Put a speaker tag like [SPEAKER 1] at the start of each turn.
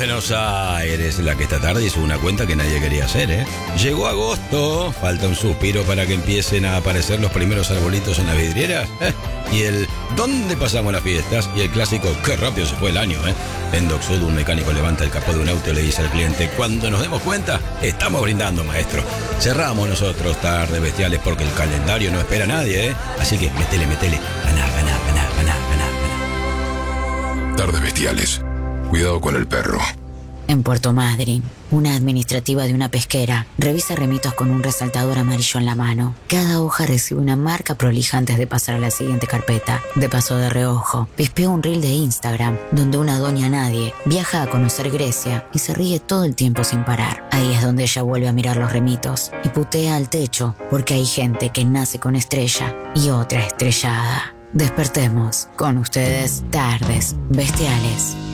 [SPEAKER 1] Buenos Aires, la que esta tarde hizo una cuenta que nadie quería hacer, ¿eh? Llegó agosto, falta un suspiro para que empiecen a aparecer los primeros arbolitos en las vidrieras, ¿eh? Y el ¿dónde pasamos las fiestas? Y el clásico qué rápido se fue el año, ¿eh? En Dock Sud, un mecánico levanta el capó de un auto y le dice al cliente: cuando nos demos cuenta, estamos brindando, maestro. Cerramos nosotros Tardes Bestiales porque el calendario no espera a nadie, ¿eh? Así que metele. Ganá.
[SPEAKER 2] Tardes Bestiales. Cuidado con el perro.
[SPEAKER 3] En Puerto Madryn, una administrativa de una pesquera revisa remitos con un resaltador amarillo en la mano. Cada hoja recibe una marca prolija antes de pasar a la siguiente carpeta. De paso de reojo, pispea un reel de Instagram donde una doña nadie viaja a conocer Grecia y se ríe todo el tiempo sin parar. Ahí es donde ella vuelve a mirar los remitos y putea al techo porque hay gente que nace con estrella y otra estrellada. Despertemos con ustedes Tardes Bestiales.